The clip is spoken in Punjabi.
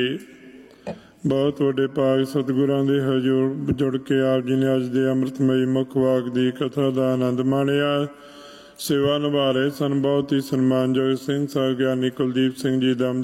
ਬਹੁਤ ਵੱਡੇ ਭਾਗ ਸਤਿਗੁਰਾਂ ਦੇ ਹਜ਼ੂਰ ਜੁੜ ਕੇ ਆਪ ਜੀ ਨੇ ਅੱਜ ਦੇ ਅੰਮ੍ਰਿਤਮਈ ਮੁੱਖ ਵਾਕ ਦੀ ਕਥਾ ਦਾ ਆਨੰਦ ਮਾਣਿਆ। ਸੇਵਾ ਨਿਭਾ ਰਹੇ ਸਨ ਬਹੁਤ ਹੀ ਸਨਮਾਨਯੋਗ ਸਿੰਘ ਸਾਹਿਬ ਗਿਆਨੀ ਕੁਲਦੀਪ ਸਿੰਘ ਜੀ ਦਾ